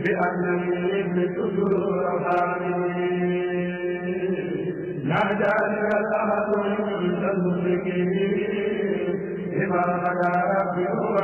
بأنني بصدور حالي ناداني الأحد من المشركين بما غدا ربي هو